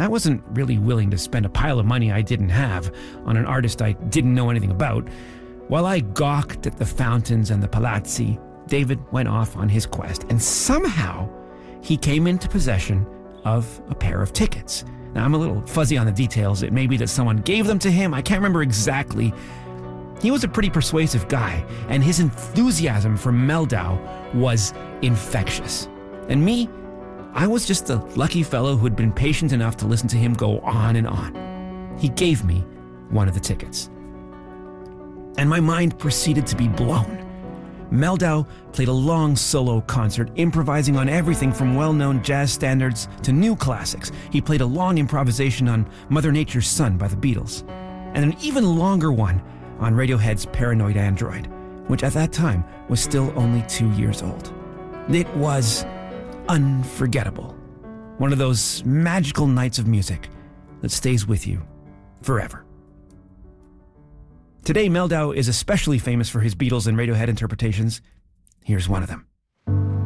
I wasn't really willing to spend a pile of money I didn't have on an artist I didn't know anything about. While I gawked at the fountains and the palazzi, David went off on his quest, and somehow he came into possession of a pair of tickets. Now, I'm a little fuzzy on the details. It may be that someone gave them to him. I can't remember exactly. He was a pretty persuasive guy, and his enthusiasm for Meldau was infectious. And me, I was just a lucky fellow who had been patient enough to listen to him go on and on. He gave me one of the tickets. And my mind proceeded to be blown. Meldau played a long solo concert, improvising on everything from well-known jazz standards to new classics. He played a long improvisation on Mother Nature's Son by the Beatles, and an even longer one on Radiohead's Paranoid Android, which at that time was still only 2 years old. It was unforgettable. One of those magical nights of music that stays with you forever. Today, Meldau is especially famous for his Beatles and Radiohead interpretations. Here's one of them.